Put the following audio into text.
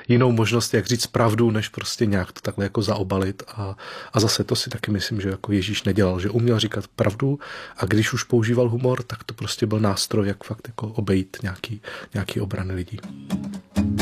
jinou možnost, jak říct pravdu, než prostě nějak to takhle jako zaobalit a zase to si taky myslím, že jako Ježíš nedělal, že uměl říkat pravdu a když už používal humor, tak to prostě byl nástroj, jak fakt jako obejít nějaký obrany lidí.